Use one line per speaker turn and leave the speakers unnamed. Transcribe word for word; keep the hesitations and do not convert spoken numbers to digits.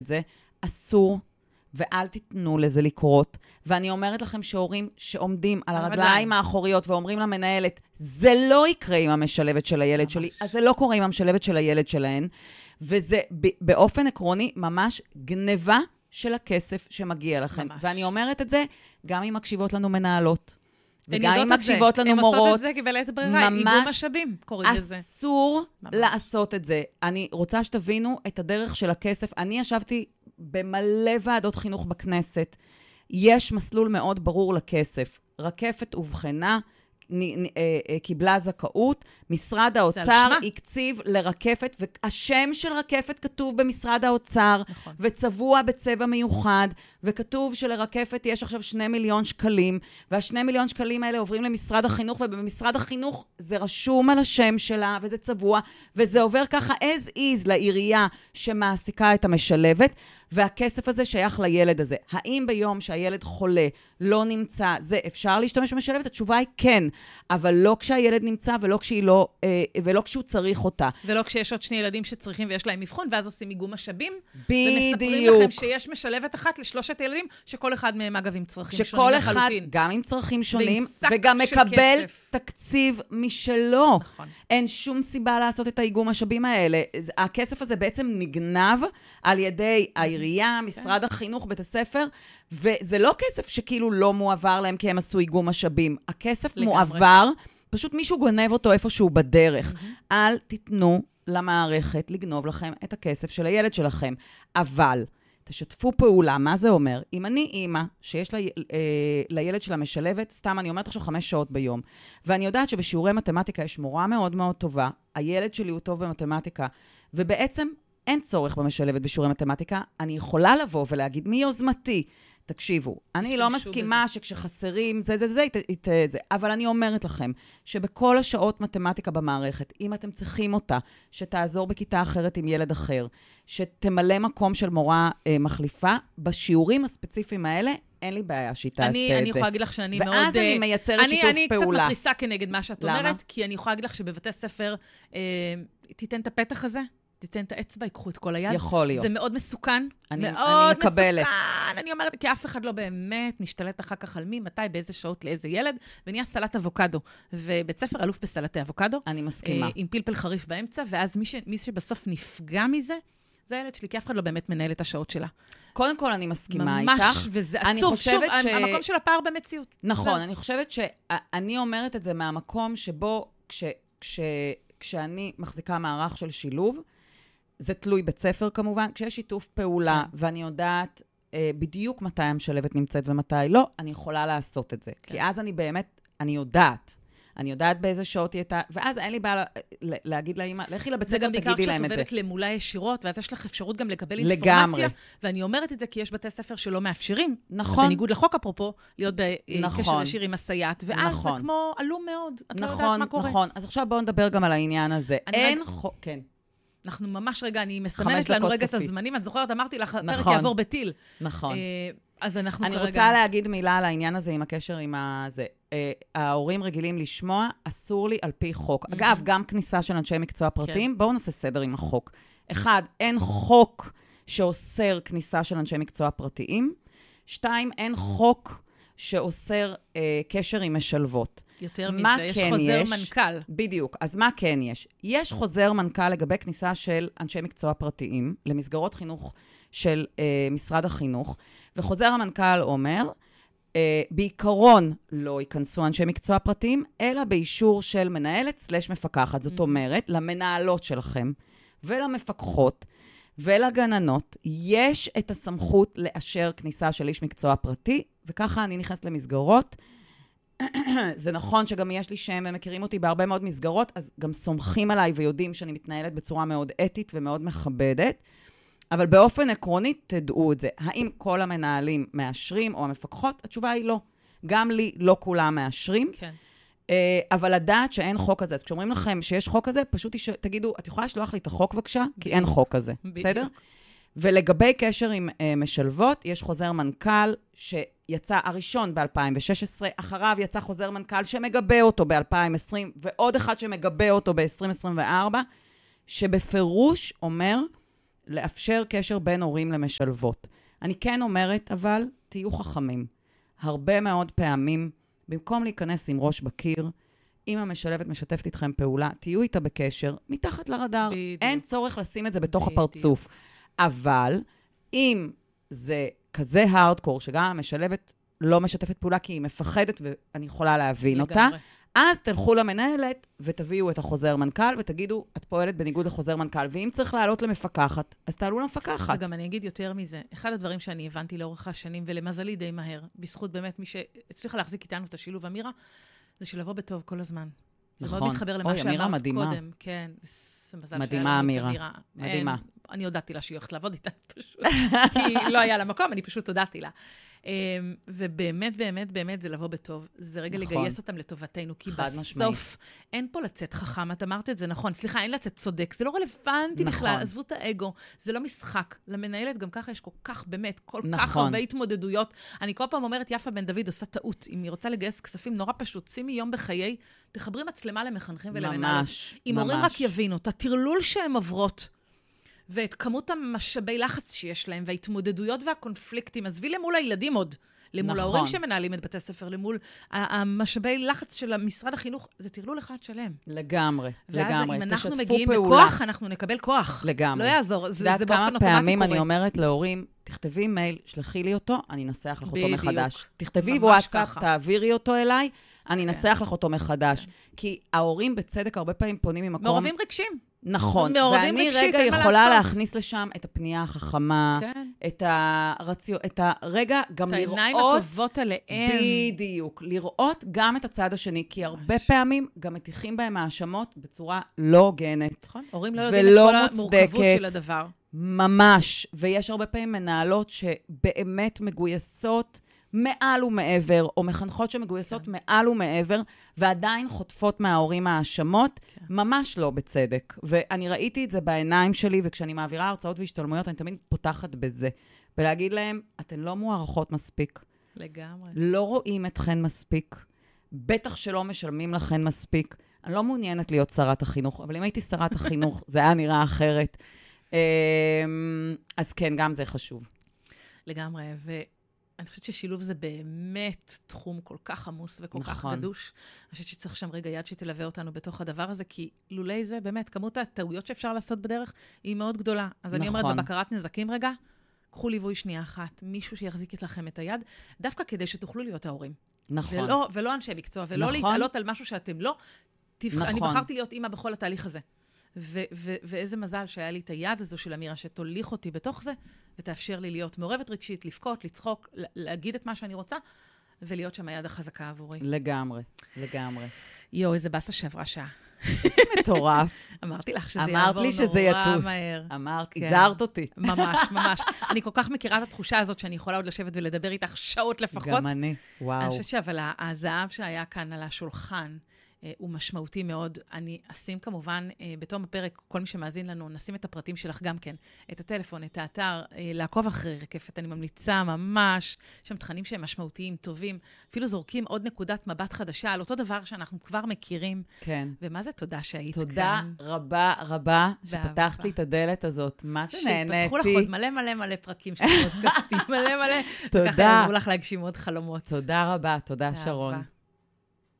זה אסור, ואל תיתנו לזה לקרות. ואני אומרת לכם שהורים שעומדים על הרגליים האחוריות ואומרים למנהלת, זה לא יקרה עם המשלבת של הילד שלי, אז זה לא קורה עם המשלבת של הילד שלהן, וזה באופן עקרוני ממש גניבה של הכסף שמגיע לכם. ואני אומרת את זה גם אם מקשיבות לנו מנהלות. וגם אם מקשיבות לנו מורות.
הן עושות את זה כבלית ברירה, איגום משאבים, קוראים לזה.
אסור לעשות את זה. אני רוצה שתבינו את הדרך של הכסף. אני ישבתי במלא ועדות חינוך בכנסת. יש מסלול מאוד ברור לכסף. רקפת ובחנה, קיבלה זכאות, משרד האוצר הקציב לרקפת, והשם של רקפת כתוב במשרד האוצר, נכון. וצבוע בצבע מיוחד, וכתוב שלרקפת יש עכשיו שני מיליון שקלים, והשני מיליון שקלים האלה עוברים למשרד החינוך, ובמשרד החינוך זה רשום על השם שלה, וזה צבוע, וזה עובר ככה as is לעירייה שמעסיקה את המשלבת, והכסף הזה שייך לילד הזה. האם ביום שהילד חולה לא נמצא, זה אפשר להשתמש במשלבת? התשובה היא כן, אבל לא כשהילד נמצא ולא כשהיא לא, ולא כשהוא צריך אותה.
ולא כשיש עוד שני ילדים שצריכים ויש להם מבחון, ואז עושים איגום משאבים.
בדיוק.
ומספרים לכם שיש משלבת אחת לשלושת ילדים, שכל אחד מהם אגב עם צרכים שונים לחלוטין.
שכל אחד גם עם צרכים שונים, וגם מקבל כסף. תקציב משלו. נכון. אין שום סיבה לעשות את האיגום משאבים האלה. הכסף הזה בעצם נגנב על ידי העירייה, משרד החינוך, בית הספר, וזה לא כסף שכאילו לא מועבר להם כי הם עשו איגום משאבים. הכסף מועבר, פשוט מישהו גונב אותו איפשהו בדרך. אל תיתנו למערכת לגנוב לכם את הכסף של הילד שלכם. אבל תשתפו פעולה, מה זה אומר? אם אני אימא שיש לי, אה, לילד שלה משלבת, סתם אני אומרת עכשיו חמש שעות ביום, ואני יודעת שבשיעורי מתמטיקה יש מורה מאוד מאוד טובה, הילד שלי הוא טוב במתמטיקה, ובעצם אין צורך במשלבת בשיעורי מתמטיקה, אני יכולה לבוא ולהגיד מי יוזמתי, תקשיבו, אני לא מסכימה בזה. שכשחסרים זה, זה, זה, זה, זה, אבל אני אומרת לכם שבכל השעות מתמטיקה במערכת, אם אתם צריכים אותה, שתעזור בכיתה אחרת עם ילד אחר, שתמלא מקום של מורה אה, מחליפה, בשיעורים הספציפיים האלה, אין לי בעיה שהיא תעשה
אני,
את
אני
זה.
יכולה להגיד לך שאני
ואז
מאוד...
ואז אני מייצרת
אני,
שיתוף
אני
פעולה.
אני קצת מתריסה כנגד מה שאת
למה?
אומרת, כי אני יכולה להגיד לך שבבתי ספר, אה, תיתן את הפתח הזה, תיתן את האצבע, ייקחו את כל היד.
יכול להיות.
זה מאוד מסוכן.
אני,
מאוד
אני מקבלת.
מסוכן. אני אומרת, כי אף אחד לא באמת משתלט אחר כך על מי, מתי, באיזה שעות, לאיזה ילד, ונהיה סלט אבוקדו. ובית ספר אלוף בסלטי אבוקדו.
אני מסכימה.
עם פלפל חריף באמצע, ואז מי, ש, מי שבסוף נפגע מזה, זה הילד שלי, כי אף אחד לא באמת מנהל את השעות שלה.
קודם כל אני מסכימה
ממש,
איתך.
וזה עצוב. שוב, ש... המקום של הפער במציאות.
נכון, זה... אני חושבת שאני אומרת את זה מהמקום שבו, כש, כש, כשאני מחזיקה מערך של שילוב, זה תלוי בית ספר כמובן, כשיש שיתוף פעולה, ואני יודעת אה, בדיוק מתי המשלבת נמצאת ומתי לא, אני יכולה לעשות את זה. כן. כי אז אני באמת, אני יודעת. אני יודעת באיזה שעות היא הייתה, ואז אין לי בעיה להגיד לאמא, לכי לבית ספר, תגידי להם את זה.
זה גם בעיקר כשאת עובדת למולה ישירות, ואז יש לך אפשרות גם לקבל
לגמרי.
אינפורמציה, ואני אומרת את זה כי יש בתי ספר שלא מאפשרים,
נכון.
בניגוד לחוק אפרופו, להיות בקשר
נכון.
ישיר עם הסייעת, ואז נכון. זה כמו עלום מאוד, את
נכון,
לא יודעת מה קורה.
נכון, אז עכשיו בואו נדבר גם על העניין הזה. אין
רק...
חוק, כן.
אנחנו ממש רגע, אני מסמנת לנו רגע את הזמנים, את זוכרת, אמרתי לך, הפרק יעבור בטיל.
נכון.
אז אנחנו
כרגע... אני
כרגע...
רוצה להגיד מילה על העניין הזה עם הקשר עם הזה. ההורים רגילים לשמוע, אסור לי על פי חוק. אגב, גם כניסה של אנשי מקצוע פרטיים, בואו נעשה סדר עם החוק. אחד, אין חוק שאוסר כניסה של אנשי מקצוע פרטיים. שתיים, אין חוק שאוסר קשר עם משלבות.
יותר מזה, יש כן חוזר יש? מנכ"ל.
בדיוק. אז מה כן יש? יש חוזר מנכ"ל לגבי כניסה של אנשי מקצוע פרטיים למסגרות חינוך של אה, משרד החינוך, וחוזר המנכ"ל אומר, אה, בעיקרון לא ייכנסו אנשי מקצוע פרטיים, אלא באישור של מנהלת סלש מפקחת. זאת אומרת, למנהלות שלכם ולמפקחות ולגננות, יש את הסמכות לאשר כניסה של איש מקצוע פרטי, וככה אני נכנסת למסגרות. זה נכון שגם יש לי שם ומכירים אותי בהרבה מאוד מסגרות, אז גם סומכים עליי ויודעים שאני מתנהלת בצורה מאוד אתית ומאוד מכבדת, אבל באופן עקרוני תדעו את זה. האם כל המנהלים מאשרים או המפקחות? התשובה היא לא. גם לי לא כולם מאשרים. כן. אבל לדעת שאין חוק כזה. אז כשאומרים לכם שיש חוק כזה, פשוט תגידו, את יכולה לשלוח לי את החוק בבקשה? כי אין חוק כזה. בסדר? ולגבי קשר עם משלבות, יש חוזר מנכ"ל שיצא הראשון ב-אלפיים ושש עשרה, אחריו יצא חוזר מנכ"ל שמגבה אותו ב-אלפיים ועשרים, ועוד אחד שמגבה אותו ב-עשרים עשרים וארבע, שבפירוש אומר, לאפשר קשר בין הורים למשלבות. אני כן אומרת, אבל תהיו חכמים. הרבה מאוד פעמים, במקום להיכנס עם ראש בקיר, אם המשלבת משתפת איתכם פעולה, תהיו איתה בקשר, מתחת לרדאר. בדיוק. אין צורך לשים את זה בתוך בדיוק. הפרצוף. אבל אם זה כזה הארדקור, שגם המשלבת לא משתפת פעולה כי היא מפחדת, ואני יכולה להבין לגמרי. אותה, אז תלכו למנהלת ותביאו את החוזר מנכ"ל, ותגידו, את פועלת בניגוד לחוזר מנכ"ל, ואם צריך לעלות למפקחת, אז תעלו למפקחת.
וגם אני אגיד יותר מזה, אחד הדברים שאני הבנתי לאורך השנים, ולמזלי די מהר, בזכות באמת מי שהצליחה להחזיק איתנו את השילוב אמירה, זה שלבוא בטוב כל הזמן.
נכון.
זה מאוד מתחבר למה שאמרת קודם. כן,
מדהימה אמירה. מדהימה.
אני הודעתי לה שהיא הולכת לעבוד איתה פשוט, כי לא היה לה מקום, אני פשוט הודעתי לה. ובאמת, באמת, באמת זה לבוא בטוב. זה רגע נכון. לגייס אותם לטובתנו, כי בסוף משמעית. אין פה לצאת חכם, את אמרת את זה נכון. סליחה, אין לצאת צודק, זה לא רלוונטי נכון. בכלל, עזבו את האגו, זה לא משחק. למנהלת גם ככה יש כל כך, באמת, כל נכון. כך הרבה התמודדויות. אני כל פעם אומרת, יפה בן דוד עושה טעות. אם היא רוצה לגייס כספים, נורא פשוט, שימי יום בחיי, תחברי מצלמה למחנכים ולמנהלות. ממש, אם ממש. הורים רק יבינו, את הטרלול שהם עוברות, ואת כמות המשאבי לחץ שיש להם, וההתמודדויות והקונפליקטים, עזבי למול הילדים עוד, למול נכון. ההורים שמנהלים את בתי הספר, למול המשאבי לחץ של משרד החינוך, זה תרלול אחד שלם.
לגמרי, לגמרי.
ואז אם אנחנו מגיעים פעולה. בכוח, אנחנו נקבל כוח.
לגמרי.
לא יעזור, זה, זה באופן אוטומטי קורה.
כמה פעמים אני אומרת להורים, תכתבי מייל, שלחי לי אותו, אני אנסח לך אותו מחדש. תכתבי וואטסאפ, תעבירי אותו אליי, אני אנסח לך אותו מחדש. כי ההורים בצדק הרבה פעמים פונים ממקום...
מעורבים רגשים.
נכון, ואני רגע יכולה להכניס לשם את הפנייה החכמה, את הרציו, את הרגע גם לראות... את העיניים
הטובות עליהם.
בדיוק, לראות גם את הצד השני, כי הרבה פעמים גם מתיחים בהם האשמות בצורה לא הוגנת. נכון,
הורים לא יודעים את כל המורכבות של הדבר.
ממש, ויש הרבה פעמים מנהלות שבאמת מגויסות מעל ומעבר, או מחנכות שמגויסות כן. מעל ומעבר, ועדיין חוטפות מההורים האשמות, כן. ממש לא בצדק. ואני ראיתי את זה בעיניים שלי, וכשאני מעבירה הרצאות והשתלמויות, אני תמיד פותחת בזה. ולהגיד להם, אתן לא מוערכות מספיק.
לגמרי.
לא רואים אתכן מספיק. בטח שלא משלמים לכן מספיק. אני לא מעוניינת להיות שרת החינוך, אבל אם הייתי שרת החינוך, זה היה נראה אחרת. אז כן, גם זה חשוב.
לגמרי, ו... אני חושבת ששילוב זה באמת תחום כל כך עמוס וכל נכון. כך גדוש. אני חושבת שצריך שם רגע יד שתלווה אותנו בתוך הדבר הזה, כי לולי זה באמת, כמות הטעויות שאפשר לעשות בדרך היא מאוד גדולה. אז נכון. אני אומרת, בבקרת נזקים רגע, קחו ליווי שנייה אחת, מישהו שיחזיק לכם את היד, דווקא כדי שתוכלו להיות ההורים. נכון. ולא, ולא אנשי מקצוע, ולא נכון. להתעלות על משהו שאתם לא. תבח... נכון. אני בחרתי להיות אימא בכל התהליך הזה. ו- ו- ואיזה מזל שהיה לי את היד הזו של אמירה שתוליך אותי בתוך זה, ותאפשר לי להיות מעורבת רגשית, לפקות, לצחוק, להגיד את מה שאני רוצה, ולהיות שם היד החזקה עבורי.
לגמרי, לגמרי.
יו, איזה בסה שעברה שעה.
מטורף.
אמרתי לך שזה יעבור נורא מהר.
אמרת, הזהרת אותי.
ממש, ממש. אני כל כך מכירה את התחושה הזאת שאני יכולה עוד לשבת ולדבר איתך שעות לפחות.
גם אני, וואו.
אני חושבת שאבל הזהב שהיה כאן על השולחן, הוא משמעותי מאוד. אני אשים כמובן, בתום הפרק, כל מי שמאזין לנו, נשים את הפרטים שלך גם כן, את הטלפון, את האתר, לעקוב אחרי רקפת. אני ממליצה ממש, שם תכנים שהם משמעותיים, טובים, אפילו זורקים עוד נקודת מבט חדשה, על אותו דבר שאנחנו כבר מכירים. כן. ומה זה תודה שהיית כאן?
תודה רבה רבה שפתחת לי את הדלת הזאת. מה זה נהניתי?
שפתחו לך עוד מלא מלא מלא פרקים של פודקאסטים, מלא מלא. תודה. וככה יעזרו לך להגשים עוד חלומות.
תודה רבה, תודה שרון.